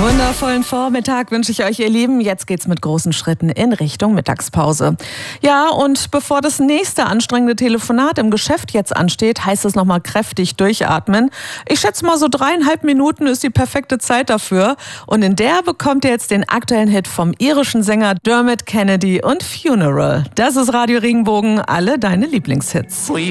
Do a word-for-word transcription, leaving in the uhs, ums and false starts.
Wundervollen Vormittag wünsche ich euch, ihr Lieben. Jetzt geht's mit großen Schritten in Richtung Mittagspause. Ja, und bevor das nächste anstrengende Telefonat im Geschäft jetzt ansteht, heißt es nochmal kräftig durchatmen. Ich schätze mal, so dreieinhalb Minuten ist die perfekte Zeit dafür. Und in der bekommt ihr jetzt den aktuellen Hit vom irischen Sänger Dermot Kennedy und Funeral. Das ist Radio Regenbogen, alle deine Lieblingshits.